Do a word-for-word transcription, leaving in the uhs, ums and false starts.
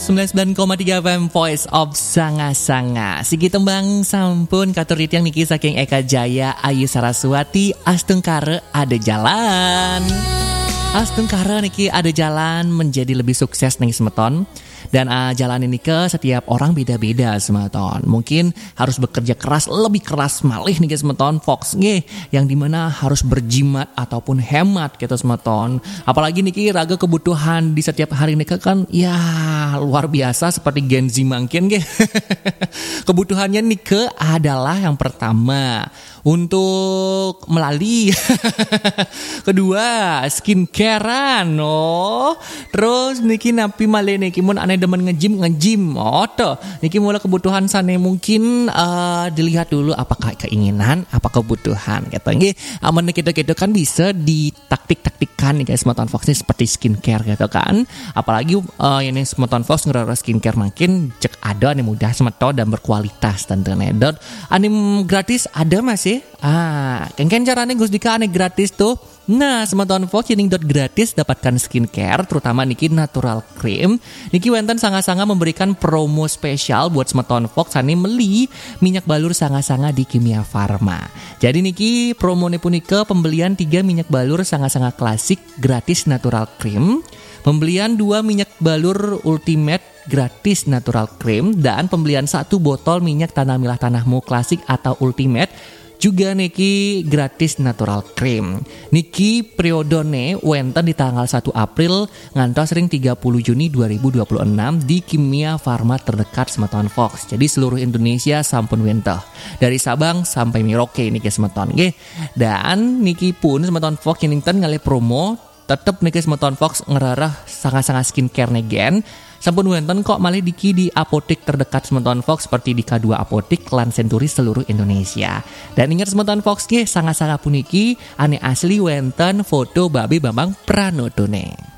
sembilan puluh sembilan koma tiga F M Voice of Sanga-Sanga. Sigi tembang sampun katur yang niki saking Eka Jaya Ayu Saraswati Astungkare ada jalan. Astungkare niki ada jalan menjadi lebih sukses nih semeton. Dan uh, jalan ini ke setiap orang beda-beda semeton. Mungkin harus bekerja keras, lebih keras malih nih semeton Fox nge, yang dimana harus berjimat ataupun hemat gitu semeton. Apalagi niki raga kebutuhan di setiap hari nih kan ya luar biasa seperti Gen Z mungkin nge. Kebutuhannya nih ke adalah yang pertama untuk melalui kedua skincarean no. Terus niki napi male niki mun aneh demen ngejim ngejim oto niki mulai kebutuhan sana mungkin uh, dilihat dulu apakah keinginan apa kebutuhan gitu nggih aman gitu-gitu kan bisa ditaktik-taktikan nih guys Smartphone Fox ini seperti skincare gitu kan apalagi uh, ini Smartphone Fox ngerara skincare makin cek ada nih mudah semeton dan berkualitas tentunya dan anim gratis ada masih ah kan caranya Gus Dika aneh gratis tuh. Nah, Smartphone Fox ini dot gratis dapatkan skincare terutama niki natural cream. Niki wenten sanga-sanga memberikan promo spesial buat Smartphone Fox ani meli minyak balur sanga-sanga di Kimia Farma. Jadi niki promo ne punika pembelian tiga minyak balur sanga-sanga klasik gratis natural cream, pembelian dua minyak balur ultimate gratis natural cream dan pembelian satu botol minyak tanah milah tanahmu klasik atau ultimate juga niki gratis natural cream. Niki periodone wenten di tanggal satu April ngantos ring tiga puluh Juni dua ribu dua puluh enam di Kimia Farma terdekat Smartphone Fox. Jadi seluruh Indonesia sampun wentah. Dari Sabang sampai Merauke niki Smartphone nggih. Dan niki pun Smartphone Fox Yenington ngale promo tetep niki Smartphone Fox ngerarah sangat-sangat skincare negen. Sampun wenten kok malih diki di apotek terdekat Smartphone Fox seperti di K dua Apotek Lan Senturi seluruh Indonesia. Dan ingat Smartphone Fox nggih sangat-sangat puniki ane asli wenten foto Babe Bambang Pranodone.